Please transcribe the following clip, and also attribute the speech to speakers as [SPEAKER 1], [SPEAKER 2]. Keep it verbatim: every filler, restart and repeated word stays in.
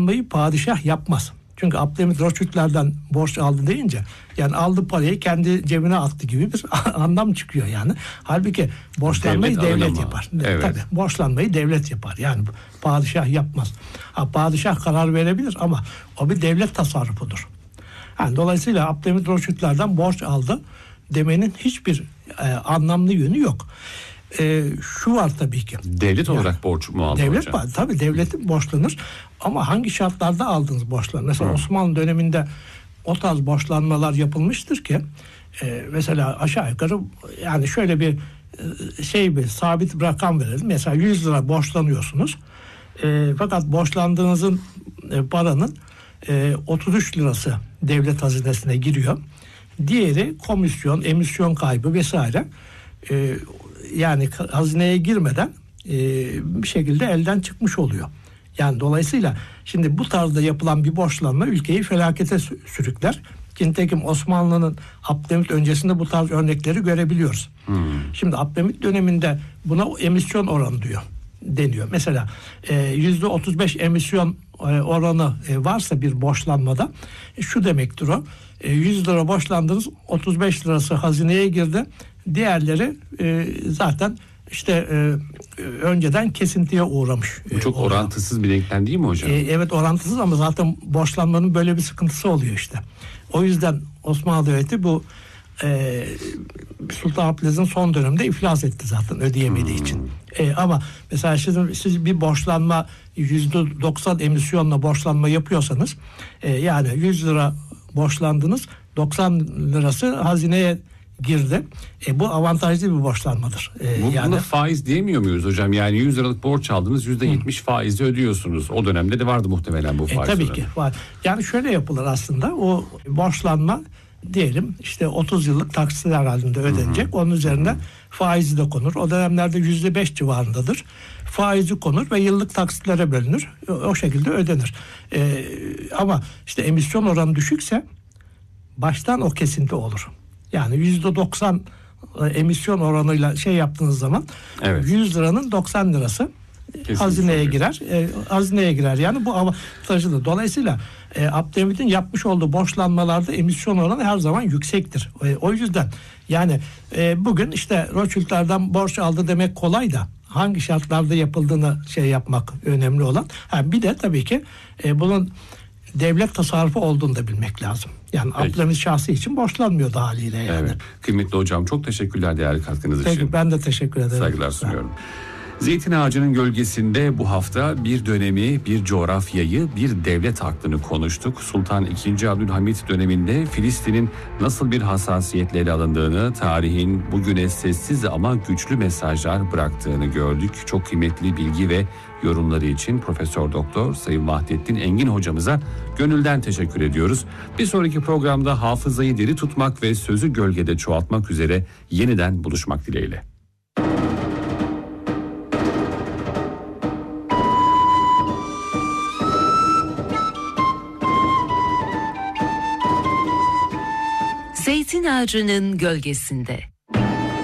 [SPEAKER 1] borçlanmayı padişah yapmaz. Çünkü Abdülhamit Rothschild'lerden borç aldı deyince yani aldı parayı kendi cebine attı gibi bir anlam çıkıyor yani. Halbuki borçlanmayı devlet, devlet yapar. Evet. Tabii borçlanmayı devlet yapar. Yani padişah yapmaz. Ha, padişah karar verebilir ama o bir devlet tasarrufudur. Yani dolayısıyla Abdülhamit Rothschild'lerden borç aldı demenin hiçbir e, anlamlı yönü yok. E, şu var tabii ki.
[SPEAKER 2] Devlet yani, olarak borç mu aldı
[SPEAKER 1] devlet,
[SPEAKER 2] hocam?
[SPEAKER 1] Tabii devletin borçlanır ama hangi şartlarda aldığınız borçlar? Mesela Hı. Osmanlı döneminde o tarz borçlanmalar yapılmıştır ki e, mesela aşağı yukarı yani şöyle bir e, şey bir sabit bir rakam verelim. Mesela yüz lira borçlanıyorsunuz. E, fakat borçlandığınızın e, paranın e, otuz üç lirası devlet hazinesine giriyor. Diğeri komisyon, emisyon kaybı vesaire. E, yani hazineye girmeden e, bir şekilde elden çıkmış oluyor. Yani dolayısıyla şimdi bu tarzda yapılan bir borçlanma ülkeyi felakete sürükler. Nitekim Osmanlı'nın Abdülhamit öncesinde bu tarz örnekleri görebiliyoruz. Hmm. Şimdi Abdülhamit döneminde buna emisyon oranı diyor deniyor. Mesela yüzde otuz beş emisyon e, oranı e, varsa bir borçlanmada e, şu demektir o. E, yüz lira borçlandınız, otuz beş lirası hazineye girdi. Diğerleri e, zaten işte e, önceden kesintiye uğramış.
[SPEAKER 2] Bu çok e, orantısız bir denklem değil mi hocam?
[SPEAKER 1] E, evet orantısız ama zaten borçlanmanın böyle bir sıkıntısı oluyor işte. O yüzden Osmanlı Devleti bu e, Sultan Abdülaziz'in son döneminde iflas etti zaten ödeyemediği hmm. için. E, ama mesela siz, siz bir borçlanma yüzde doksan emisyonla borçlanma yapıyorsanız e, yani yüz lira borçlandınız, doksan lirası hazineye girdi. E, bu avantajlı bir borçlanmadır. E,
[SPEAKER 2] bu,
[SPEAKER 1] yani,
[SPEAKER 2] buna faiz diyemiyor muyuz hocam? Yani yüz liralık borç aldınız, yüzde yetmiş faizle ödüyorsunuz. O dönemde de vardı muhtemelen bu faiz.
[SPEAKER 1] E, tabii ki var. Yani şöyle yapılır aslında. O borçlanma diyelim işte otuz yıllık taksitler halinde ödenecek. Hı-hı. Onun üzerine Hı-hı. faizi de konur. O dönemlerde yüzde beş civarındadır. Faizi konur ve yıllık taksitlere bölünür. O, o şekilde ödenir. E, ama işte emisyon oranı düşükse baştan o kesinti olur. Yani yüzde doksan emisyon oranıyla şey yaptığınız zaman evet. yüz liranın doksan lirası kesinlikle hazineye oluyor. girer. E, hazineye girer. Yani bu avantajlıdır. Dolayısıyla e, Abdülhamit'in yapmış olduğu borçlanmalarda emisyon oranı her zaman yüksektir. E, o yüzden yani e, bugün işte Rothschild'lerden borç aldı demek kolay da hangi şartlarda yapıldığını şey yapmak önemli olan. Ha, bir de tabii ki e, bunun devlet tasarrufu olduğunu da bilmek lazım. Yani Abdülhamit şahsı için borçlanmıyordu haliyle yani.
[SPEAKER 2] Evet. Kıymetli hocam çok teşekkürler değerli katkınız
[SPEAKER 1] Peki,
[SPEAKER 2] için.
[SPEAKER 1] Ben de teşekkür ederim.
[SPEAKER 2] Saygılar sunuyorum. Zeytin ağacının gölgesinde bu hafta bir dönemi, bir coğrafyayı, bir devlet aklını konuştuk. Sultan ikinci. Abdülhamit döneminde Filistin'in nasıl bir hassasiyetle ele alındığını, tarihin bugüne sessiz ama güçlü mesajlar bıraktığını gördük. Çok kıymetli bilgi ve yorumları için Profesör Doktor Sayın Vahdettin Engin hocamıza gönülden teşekkür ediyoruz. Bir sonraki programda hafızayı diri tutmak ve sözü gölgede çoğaltmak üzere yeniden buluşmak dileğiyle.
[SPEAKER 3] Zeytin ağacının gölgesinde.